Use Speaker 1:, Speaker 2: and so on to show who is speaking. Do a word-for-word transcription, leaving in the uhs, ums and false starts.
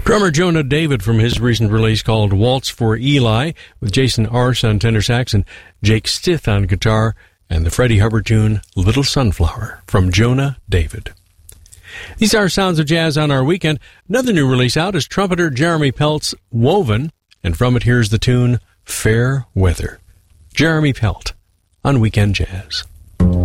Speaker 1: Drummer Jonah David from his recent release called Waltz for Eli, with Jason Arce on tenor sax and Jake Stith on guitar, and the Freddie Hubbard tune Little Sunflower from Jonah David. These are Sounds of Jazz on our weekend. Another new release out is trumpeter Jeremy Pelt's Woven, and from it here's the tune Fair Weather. Jeremy Pelt on Weekend Jazz.